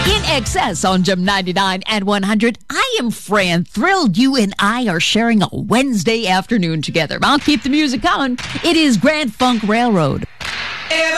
In excess on Gem 99 and 100, I am Fran. Thrilled you and I are sharing a Wednesday afternoon together. I'll keep the music coming. It is Grand Funk Railroad.